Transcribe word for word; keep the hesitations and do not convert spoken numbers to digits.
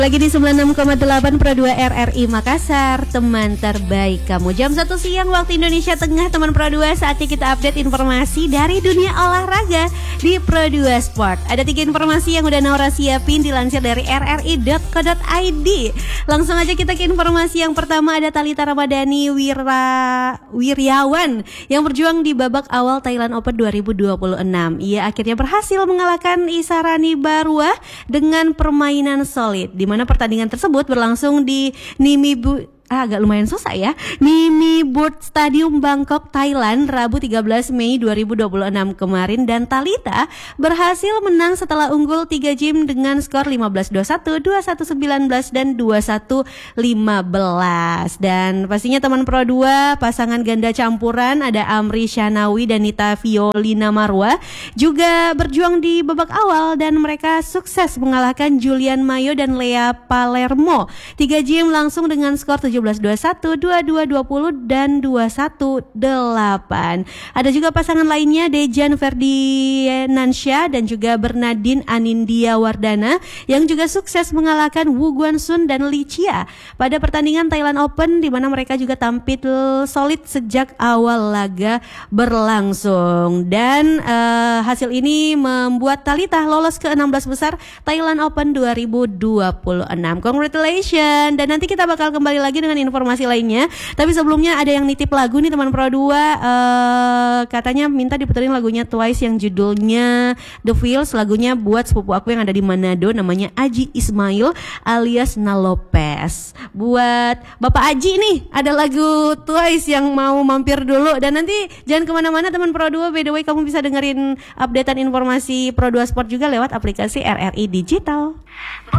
Lagi di sembilan puluh enam koma delapan Pro dua R R I Makassar, teman terbaik kamu. Jam satu siang waktu Indonesia Tengah, teman Pro dua, saatnya kita update informasi dari dunia olahraga di Pro dua Sport. Ada tiga informasi yang udah Naura siapin, dilansir dari r r i dot co dot i d. Langsung aja kita ke informasi yang pertama. Ada Thalita Ramadhani Wira, Wiryawan yang berjuang di babak awal Thailand Open dua ribu dua puluh enam. Ia akhirnya berhasil mengalahkan Isarani Baruah dengan permainan solid, di mana pertandingan tersebut berlangsung di Nimibu Ah, agak lumayan susah ya. Nimiburt Stadium Bangkok, Thailand, Rabu tiga belas Mei dua ribu dua puluh enam kemarin, dan Thalita berhasil menang setelah unggul tiga game dengan skor lima belas dua puluh satu, dua puluh satu sembilan belas dan dua puluh satu lima belas. Dan pastinya teman Pro dua, pasangan ganda campuran ada Amri Shanawi dan Nita Violina Marwa juga berjuang di babak awal dan mereka sukses mengalahkan Julian Mayo dan Lea Palermo. tiga game langsung dengan skor tujuh belas dua puluh satu, dua puluh dua dua puluh dan dua puluh satu delapan. Ada juga pasangan lainnya Dejan Ferdinansyah dan juga Bernardine Anindya Wardana yang juga sukses mengalahkan Wu Guansun dan Li Chia pada pertandingan Thailand Open, di mana mereka juga tampil solid sejak awal laga berlangsung. Dan uh, hasil ini membuat Thalita lolos ke enam belas besar Thailand Open dua ribu dua puluh enam. Congratulations. Dan nanti kita bakal kembali lagi dengan informasi lainnya. Tapi sebelumnya ada yang nitip lagu nih teman Pro dua, uh, katanya minta diputerin lagunya Twice yang judulnya The Feels. Lagunya buat sepupu aku yang ada di Manado, namanya Aji Ismail alias Nalopes. Buat Bapak Aji nih ada lagu Twice yang mau mampir dulu. Dan nanti jangan kemana-mana teman Pro dua. By the way, kamu bisa dengerin updatean informasi Pro dua Sport juga lewat aplikasi R R I Digital.